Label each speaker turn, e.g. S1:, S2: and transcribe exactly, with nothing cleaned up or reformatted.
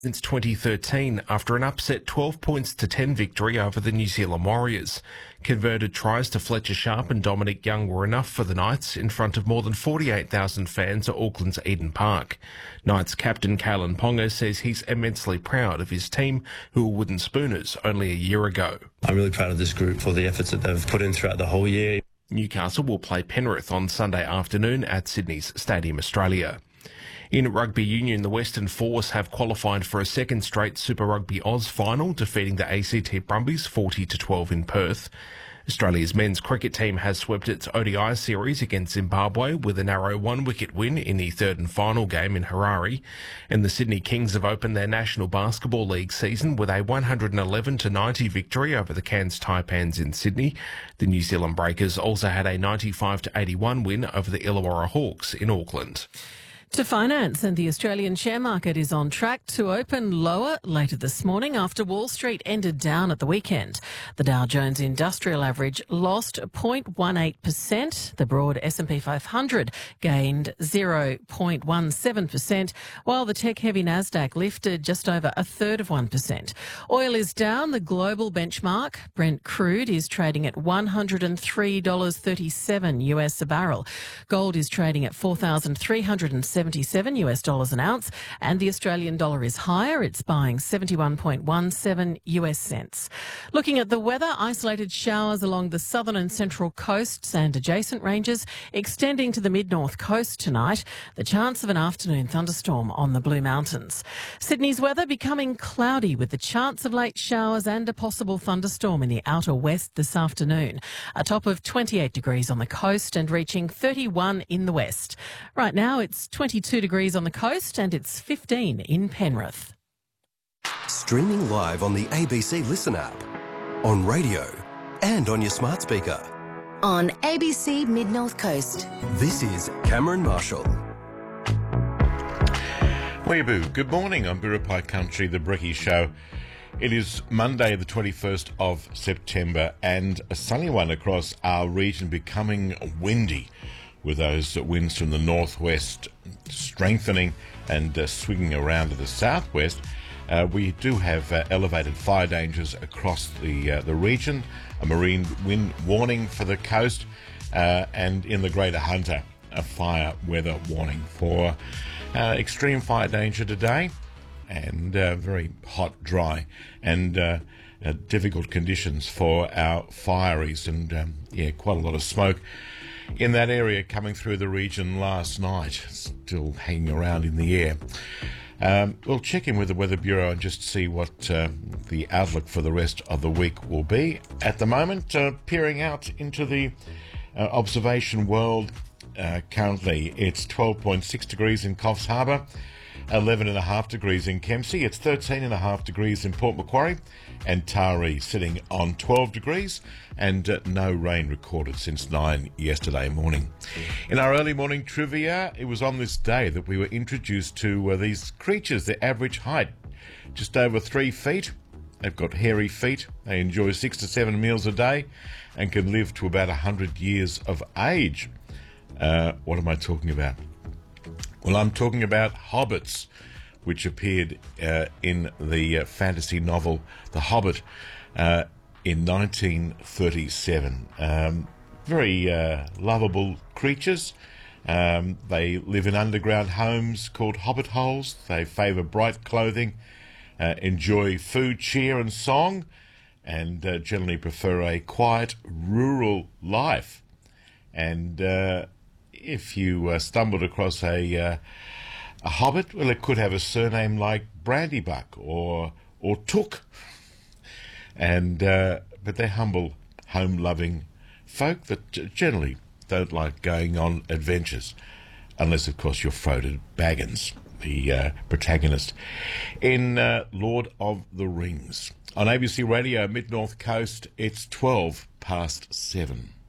S1: since twenty thirteen after an upset twelve points to ten victory over the New Zealand Warriors. Converted tries to Fletcher Sharp and Dominic Young were enough for the Knights in front of more than forty-eight thousand fans at Auckland's Eden Park. Knights captain Kalen Ponga says he's immensely proud of his team, who were wooden spooners only a year ago.
S2: I'm really proud of this group for the efforts that they've put in throughout the whole year.
S1: Newcastle will play Penrith on Sunday afternoon at Sydney's Stadium Australia. In Rugby Union, the Western Force have qualified for a second straight Super Rugby Oz final, defeating the A C T Brumbies forty to twelve in Perth. Australia's men's cricket team has swept its O D I series against Zimbabwe with a narrow one-wicket win in the third and final game in Harare. And the Sydney Kings have opened their National Basketball League season with a one hundred eleven to ninety victory over the Cairns Taipans in Sydney. The New Zealand Breakers also had a ninety-five to eighty-one win over the Illawarra Hawks in Auckland.
S3: To finance, and the Australian share market is on track to open lower later this morning after Wall Street ended down at the weekend. The Dow Jones Industrial Average lost zero point one eight percent. The broad S and P five hundred gained zero point one seven percent, while the tech-heavy Nasdaq lifted just over a third of one percent. Oil is down. The global benchmark, Brent crude, is trading at one hundred three dollars thirty-seven U S a barrel. Gold is trading at four thousand three hundred seventy-seven U S dollars an ounce, and the Australian dollar is higher. It's buying seventy-one point one seven U S cents. Looking at the weather, isolated showers along the southern and central coasts and adjacent ranges, extending to the mid-north coast tonight. The chance of an afternoon thunderstorm on the Blue Mountains. Sydney's weather becoming cloudy with the chance of late showers and a possible thunderstorm in the outer west this afternoon. A top of twenty-eight degrees on the coast and reaching thirty-one in the west. Right now it's twenty-two degrees on the coast and it's fifteen in Penrith.
S4: Streaming live on the A B C Listen app, on radio and on your smart speaker.
S5: On A B C Mid-North Coast.
S4: This is Cameron Marshall.
S6: Weeaboo, good morning on Biripi Country, the Bricky Show. It is Monday the twenty-first of September and a sunny one across our region, becoming windy, with those winds from the northwest strengthening and uh, swinging around to the southwest. Uh, we do have uh, elevated fire dangers across the uh, the region, a marine wind warning for the coast, uh, and in the Greater Hunter, a fire weather warning for uh, extreme fire danger today, and uh, very hot, dry, and uh, uh, difficult conditions for our fireys, and um, yeah, quite a lot of smoke in that area coming through the region last night, still hanging around in the air. Um, we'll check in with the Weather Bureau and just see what uh, the outlook for the rest of the week will be. At the moment, uh, peering out into the uh, observation world, uh, currently it's twelve point six degrees in Coffs Harbour, eleven point five degrees in Kempsey, it's thirteen point five degrees in Port Macquarie, and Taree sitting on twelve degrees, and uh, no rain recorded since nine yesterday morning. In our early morning trivia, it was on this day that we were introduced to uh, these creatures. Their average height, just over three feet. They've got hairy feet. They enjoy six to seven meals a day and can live to about one hundred years of age. Uh, what am I talking about? Well, I'm talking about hobbits, which appeared uh, in the uh, fantasy novel The Hobbit uh, in nineteen thirty-seven. Um, very uh, lovable creatures. Um, they live in underground homes called hobbit holes. They favour bright clothing, uh, enjoy food, cheer and song, and uh, generally prefer a quiet rural life. And uh, if you uh, stumbled across a uh, a hobbit, well, it could have a surname like Brandybuck or or Took, and uh, but they're humble, home-loving folk that generally don't like going on adventures, unless, of course, you're Frodo Baggins, the uh, protagonist in uh, Lord of the Rings. On A B C Radio, Mid-North Coast, it's twelve past seven.